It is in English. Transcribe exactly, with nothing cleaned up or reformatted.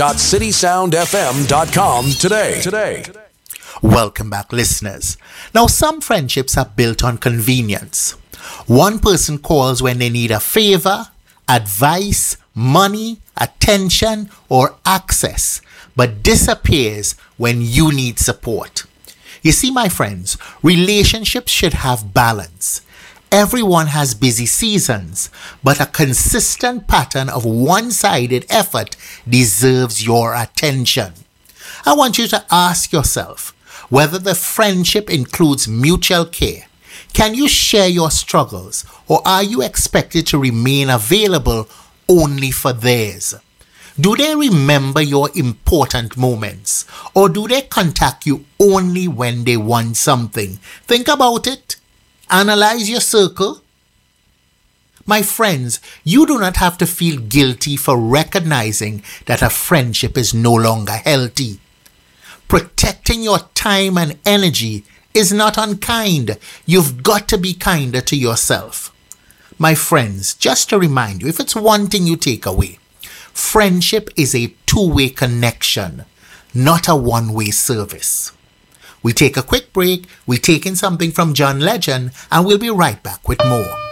city sound f m dot com today. Today. Welcome back, listeners. Now, some friendships are built on convenience. One person calls when they need a favor, advice, money, attention, or access, but disappears when you need support. You see, my friends, relationships should have balance. Everyone has busy seasons, but a consistent pattern of one-sided effort deserves your attention. I want you to ask yourself whether the friendship includes mutual care. Can you share your struggles, or are you expected to remain available only for theirs? Do they remember your important moments, or do they contact you only when they want something? Think about it. Analyze your circle. My friends, you do not have to feel guilty for recognizing that a friendship is no longer healthy. Protecting your time and energy is not unkind. You've got to be kinder to yourself. My friends, just to remind you, if it's one thing you take away, friendship is a two-way connection, not a one-way service. We take a quick break, we take in something from John Legend, and we'll be right back with more.